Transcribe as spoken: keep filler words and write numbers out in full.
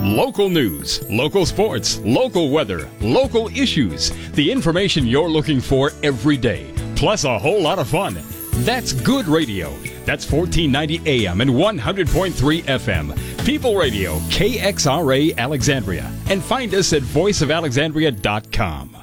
Local news, local sports, local weather, local issues. The information you're looking for every day. Plus a whole lot of fun. That's good radio. That's fourteen ninety A M and one hundred point three F M. People Radio, K X R A Alexandria. And find us at voice of alexandria dot com.